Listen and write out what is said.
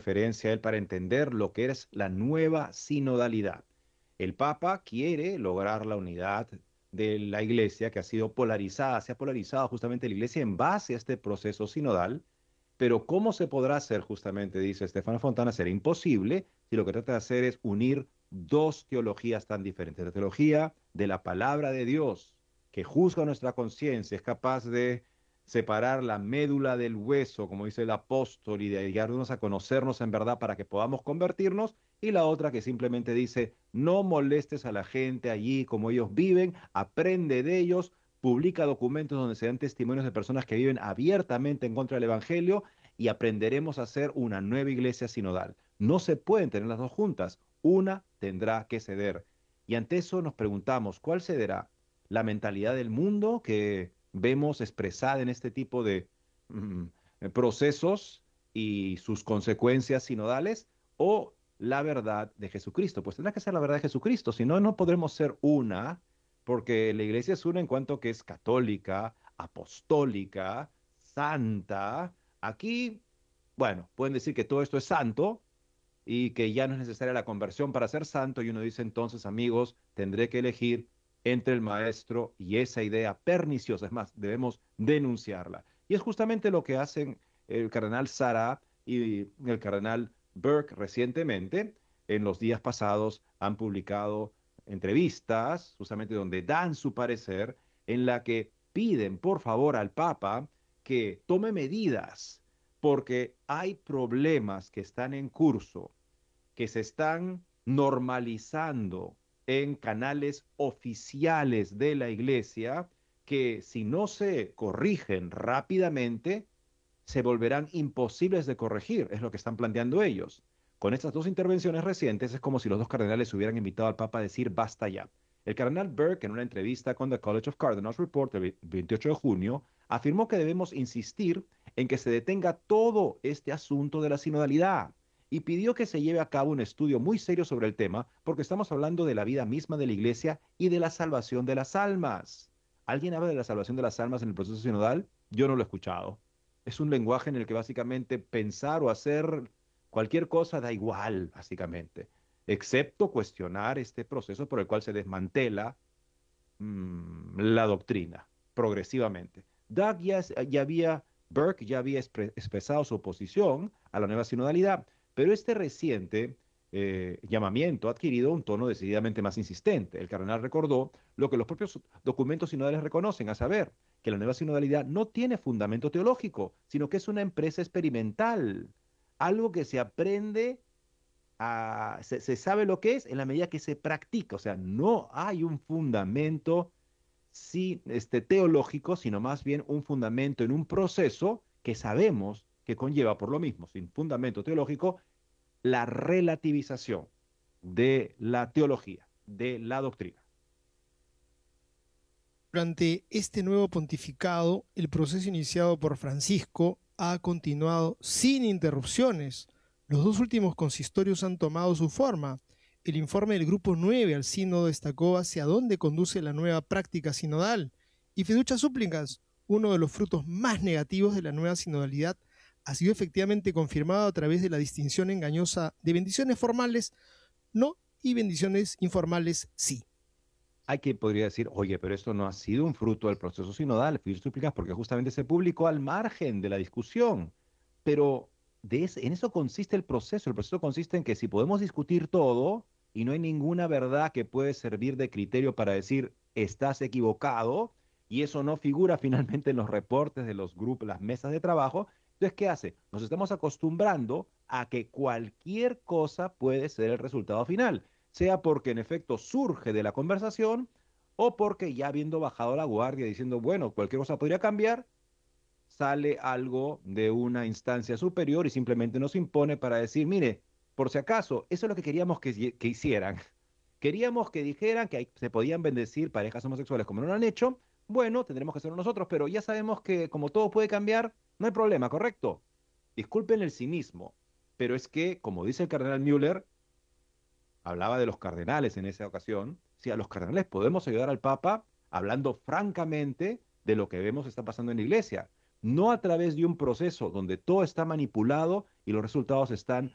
referencia a él para entender lo que es la nueva sinodalidad. El Papa quiere lograr la unidad de la Iglesia que ha sido polarizada, se ha polarizado justamente la Iglesia en base a este proceso sinodal, pero ¿cómo se podrá hacer justamente, dice Estefano Fontana? Será imposible si lo que trata de hacer es unir dos teologías tan diferentes. La teología de la palabra de Dios, que juzga nuestra conciencia, es capaz de separar la médula del hueso, como dice el apóstol, y de ayudarnos a conocernos en verdad para que podamos convertirnos, y la otra que simplemente dice, no molestes a la gente allí como ellos viven, aprende de ellos, publica documentos donde se dan testimonios de personas que viven abiertamente en contra del Evangelio y aprenderemos a hacer una nueva iglesia sinodal. No se pueden tener las dos juntas, una tendrá que ceder. Y ante eso nos preguntamos, ¿cuál cederá? ¿La mentalidad del mundo que vemos expresada en este tipo de mm, procesos y sus consecuencias sinodales o la verdad de Jesucristo? Pues tendrá que ser la verdad de Jesucristo, si no, no podremos ser una, porque la iglesia es una en cuanto que es católica, apostólica, santa. Aquí, bueno, pueden decir que todo esto es santo y que ya no es necesaria la conversión para ser santo, y uno dice entonces, amigos, tendré que elegir entre el maestro y esa idea perniciosa. Es más, debemos denunciarla. Y es justamente lo que hacen el cardenal Sarah y el cardenal Burke recientemente. En los días pasados han publicado entrevistas, justamente donde dan su parecer, en la que piden por favor al Papa que tome medidas, porque hay problemas que están en curso, que se están normalizando en canales oficiales de la iglesia, que si no se corrigen rápidamente, se volverán imposibles de corregir, es lo que están planteando ellos. Con estas dos intervenciones recientes es como si los dos cardenales hubieran invitado al Papa a decir basta ya. El cardenal Burke, en una entrevista con The College of Cardinals Report el 28 de junio, afirmó que debemos insistir en que se detenga todo este asunto de la sinodalidad y pidió que se lleve a cabo un estudio muy serio sobre el tema porque estamos hablando de la vida misma de la iglesia y de la salvación de las almas. ¿Alguien habla de la salvación de las almas en el proceso sinodal? Yo no lo he escuchado. Es un lenguaje en el que básicamente pensar o hacer cualquier cosa da igual, básicamente, excepto cuestionar este proceso por el cual se desmantela la doctrina progresivamente. Burke ya había expresado su oposición a la nueva sinodalidad, pero este reciente llamamiento ha adquirido un tono decididamente más insistente. El cardenal recordó lo que los propios documentos sinodales reconocen, a saber, que la nueva sinodalidad no tiene fundamento teológico, sino que es una empresa experimental, algo que se aprende se sabe lo que es en la medida que se practica. O sea, no hay un fundamento teológico, sino más bien un fundamento en un proceso que sabemos que conlleva por lo mismo, sin fundamento teológico, la relativización de la teología, de la doctrina. Durante este nuevo pontificado, el proceso iniciado por Francisco ha continuado sin interrupciones. Los dos últimos consistorios han tomado su forma. El informe del Grupo 9 al Sínodo destacó hacia dónde conduce la nueva práctica sinodal. Y Fiducia Súplicas, uno de los frutos más negativos de la nueva sinodalidad, ha sido efectivamente confirmado a través de la distinción engañosa de bendiciones formales no y bendiciones informales sí. Hay quien podría decir, oye, pero esto no ha sido un fruto del proceso sinodal, porque justamente se publicó al margen de la discusión. Pero en eso consiste el proceso. El proceso consiste en que si podemos discutir todo y no hay ninguna verdad que puede servir de criterio para decir estás equivocado, y eso no figura finalmente en los reportes de los grupos, las mesas de trabajo, entonces, ¿qué hace? Nos estamos acostumbrando a que cualquier cosa puede ser el resultado final, sea porque en efecto surge de la conversación o porque ya habiendo bajado la guardia diciendo, bueno, cualquier cosa podría cambiar, sale algo de una instancia superior y simplemente nos impone para decir, mire, por si acaso, eso es lo que queríamos que hicieran. Queríamos que dijeran que se podían bendecir parejas homosexuales como no lo han hecho. Bueno, tendremos que hacerlo nosotros, pero ya sabemos que como todo puede cambiar, no hay problema, ¿correcto? Disculpen el cinismo, pero es que, como dice el cardenal Müller, hablaba de los cardenales en esa ocasión, si a los cardenales podemos ayudar al Papa hablando francamente de lo que vemos está pasando en la iglesia, no a través de un proceso donde todo está manipulado y los resultados están